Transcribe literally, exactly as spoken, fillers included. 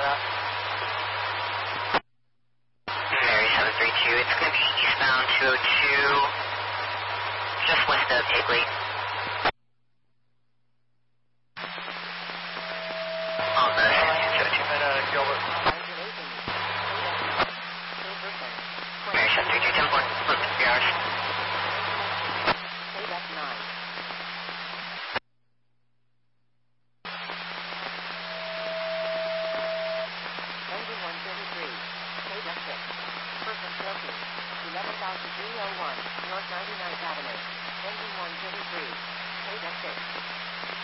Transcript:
that. Mary seven three two, it's going to be eastbound two oh two, just west of Higley. On the two oh two at uh, Gilbert. Mary seven three two, ten point one three hours. eleven thousand three oh one, North ninety-ninth Avenue, engine one thirty-three, K six.